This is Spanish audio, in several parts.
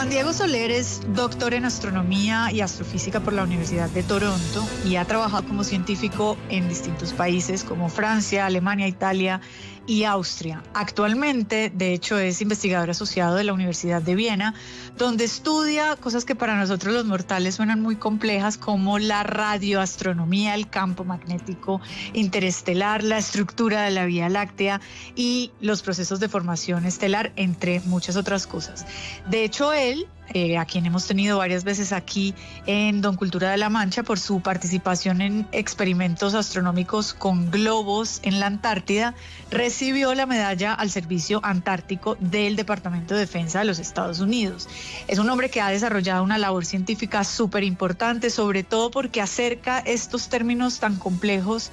Juan Diego Soler es doctor en astronomía y astrofísica por la Universidad de Toronto y ha trabajado como científico en distintos países como Francia, Alemania, Italia y Austria. Actualmente, de hecho, es investigador asociado de la Universidad de Viena, donde estudia cosas que para nosotros los mortales suenan muy complejas, como la radioastronomía, el campo magnético interestelar, la estructura de la Vía Láctea y los procesos de formación estelar, entre muchas otras cosas. De hecho, él, a quien hemos tenido varias veces aquí en Don Cultura de la Mancha por su participación en experimentos astronómicos con globos en la Antártida, recibió la medalla al servicio antártico del Departamento de Defensa de los Estados Unidos. Es un hombre que ha desarrollado una labor científica súper importante, sobre todo porque acerca estos términos tan complejos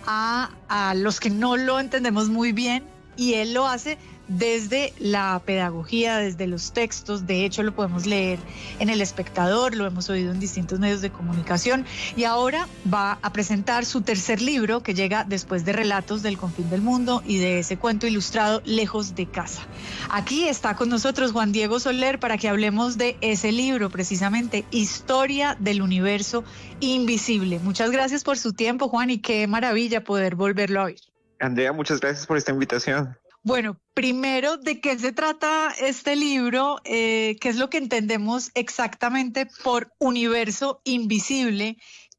a los que no lo entendemos muy bien, y él lo hace desde la pedagogía, desde los textos. De hecho, lo podemos leer en El Espectador, lo hemos oído en distintos medios de comunicación, y ahora va a presentar su tercer libro, que llega después de Relatos del Confín del Mundo y de ese cuento ilustrado Lejos de Casa. Aquí está con nosotros Juan Diego Soler para que hablemos de ese libro, precisamente, Historia del Universo Invisible. Muchas gracias por su tiempo, Juan, y qué maravilla poder volverlo a oír. Andrea, muchas gracias por esta invitación. Bueno, primero, ¿de qué se trata este libro? ¿Qué es lo que entendemos exactamente por universo invisible,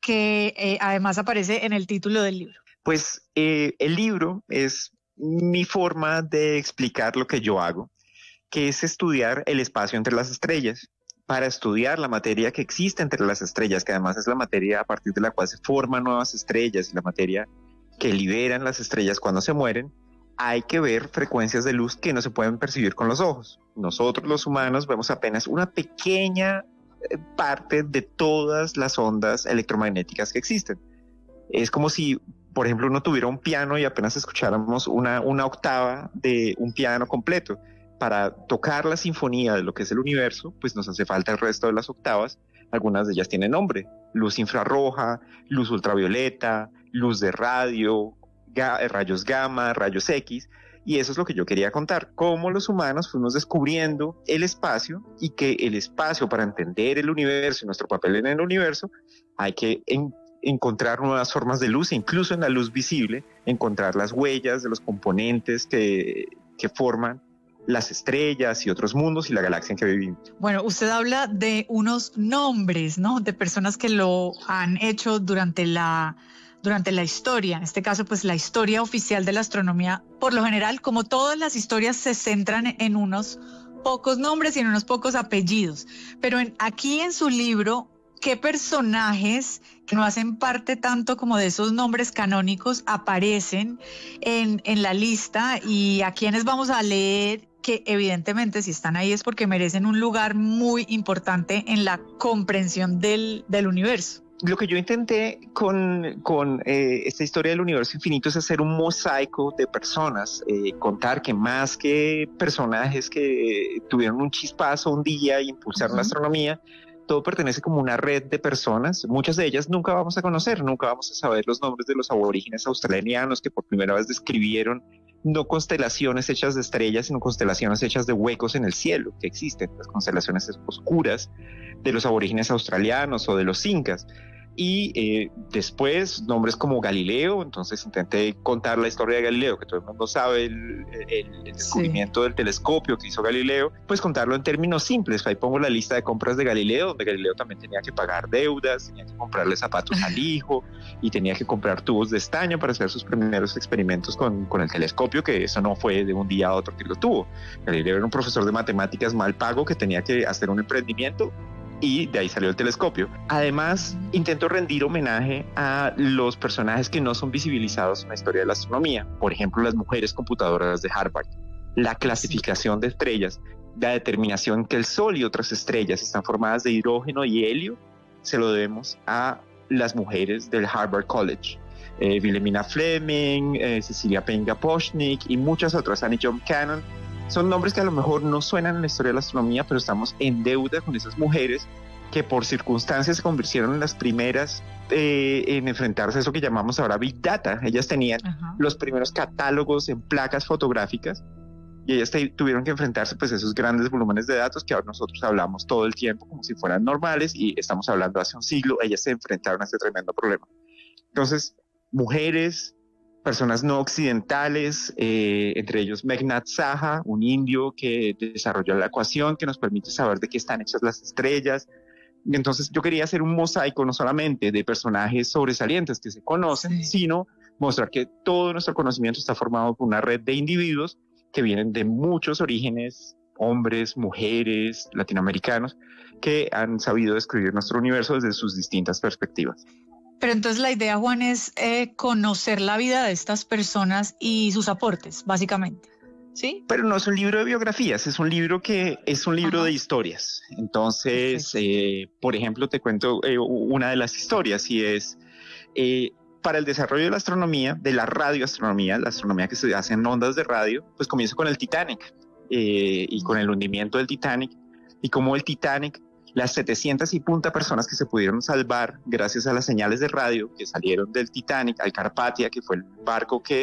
que además aparece en el título del libro? Pues el libro es mi forma de explicar lo que yo hago, que es estudiar el espacio entre las estrellas, para estudiar la materia que existe entre las estrellas, que además es la materia a partir de la cual se forman nuevas estrellas y la materia que liberan las estrellas cuando se mueren. Hay que ver frecuencias de luz que no se pueden percibir con los ojos. Nosotros los humanos vemos apenas una pequeña parte de todas las ondas electromagnéticas que existen. Es como si, por ejemplo, uno tuviera un piano y apenas escucháramos una octava de un piano completo. Para tocar la sinfonía de lo que es el universo, pues nos hace falta el resto de las octavas. Algunas de ellas tienen nombre: luz infrarroja, luz ultravioleta, luz de radio, rayos gamma, rayos X, y eso es lo que yo quería contar, cómo los humanos fuimos descubriendo el espacio, y que el espacio, para entender el universo y nuestro papel en el universo, hay que encontrar nuevas formas de luz, incluso en la luz visible, encontrar las huellas de los componentes que forman las estrellas y otros mundos y la galaxia en que vivimos. Bueno, usted habla de unos nombres, ¿no?, de personas que lo han hecho durante la historia. En este caso, pues la historia oficial de la astronomía, por lo general, como todas las historias, se centran en unos pocos nombres y en unos pocos apellidos. Pero aquí en su libro, ¿qué personajes que no hacen parte tanto como de esos nombres canónicos aparecen en la lista, y a quiénes vamos a leer, que evidentemente si están ahí es porque merecen un lugar muy importante en la comprensión del universo? Lo que yo intenté con esta historia del universo infinito es hacer un mosaico de personas, contar que más que personajes que tuvieron un chispazo un día y impulsaron la astronomía, todo pertenece como una red de personas. Muchas de ellas nunca vamos a conocer, nunca vamos a saber los nombres de los aborígenes australianos que por primera vez describieron no constelaciones hechas de estrellas, sino constelaciones hechas de huecos en el cielo que existen, las constelaciones oscuras de los aborígenes australianos o de los incas. Y después nombres como Galileo. Entonces intenté contar la historia de Galileo, que todo el mundo sabe, el descubrimiento del telescopio que hizo Galileo, pues contarlo en términos simples. Ahí pongo la lista de compras de Galileo, donde Galileo también tenía que pagar deudas, tenía que comprarle zapatos al hijo y tenía que comprar tubos de estaño para hacer sus primeros experimentos con el telescopio, que eso no fue de un día a otro que lo tuvo. Galileo era un profesor de matemáticas mal pago que tenía que hacer un emprendimiento, y de ahí salió el telescopio. Además, intento rendir homenaje a los personajes que no son visibilizados en la historia de la astronomía. Por ejemplo, las mujeres computadoras de Harvard, la clasificación de estrellas, la determinación que el Sol y otras estrellas están formadas de hidrógeno y helio, se lo debemos a las mujeres del Harvard College. Wilhelmina Fleming, Cecilia Payne-Gaposchnik y muchas otras, Annie John Cannon. Son nombres que a lo mejor no suenan en la historia de la astronomía, pero estamos en deuda con esas mujeres que por circunstancias se convirtieron en las primeras en enfrentarse a eso que llamamos ahora Big Data. Ellas tenían los primeros catálogos en placas fotográficas y ellas tuvieron que enfrentarse pues a esos grandes volúmenes de datos que ahora nosotros hablamos todo el tiempo como si fueran normales, y estamos hablando hace un siglo. Ellas se enfrentaron a este tremendo problema. Entonces, mujeres, personas no occidentales, entre ellos Meghnad Saha, un indio que desarrolló la ecuación que nos permite saber de qué están hechas las estrellas. Y entonces yo quería hacer un mosaico no solamente de personajes sobresalientes que se conocen, sino mostrar que todo nuestro conocimiento está formado por una red de individuos que vienen de muchos orígenes, hombres, mujeres, latinoamericanos, que han sabido describir nuestro universo desde sus distintas perspectivas. Pero entonces la idea, Juan, es conocer la vida de estas personas y sus aportes, básicamente, ¿sí? Pero no es un libro de biografías, es un libro de historias. Entonces, por ejemplo, te cuento una de las historias, y es para el desarrollo de la astronomía, de la radioastronomía, la astronomía que se hace en ondas de radio, pues comienza con el Titanic y con el hundimiento del Titanic, y como el Titanic, las 700 y punta personas que se pudieron salvar gracias a las señales de radio que salieron del Titanic al Carpathia, que fue el barco que